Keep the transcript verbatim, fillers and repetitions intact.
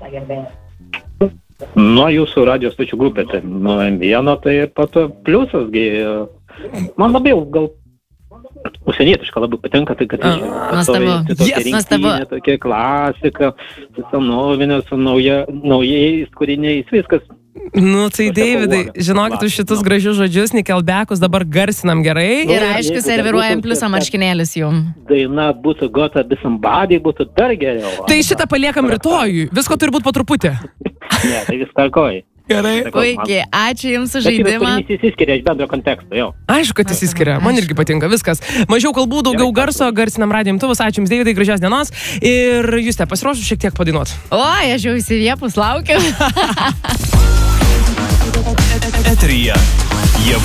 Nuo jūsų radijos stočių grupė, tai nuo M vienas, tai pato pliusas, man labiau gal užsienietiška labai patinka, tai kad nuostabu, tokia klasika, su senovinė, su nauja, naujais kūriniais, viskas. Nu, tai Deividai, žinokit, už šitus gražius žodžius, Nickelbackus dabar garsinam gerai. Ir aišku, serviruojam pliusą marškinėlius jum. Daina būtų Gotta Be Somebody, būtų dar geriau. Tai šitą paliekam rytojui. Visko turi būti po truputį. Ne, tai vis tvarkoj. Gerai. Puikiai, ačiū jums už žaidimą. Bet jis įsiskiria iš bendro konteksto, jau. Aišku, kad jis įsiskiria. Man irgi patinka viskas. Mažiau kalbų, daugiau garso, garsinam radijo imtuvus. Ačiū jums, Deividai, gražios dienos. Ir jūs te pasiruošus šiek tiek padainuot. O, aš jau įsiviepus laukiu. Eteryje.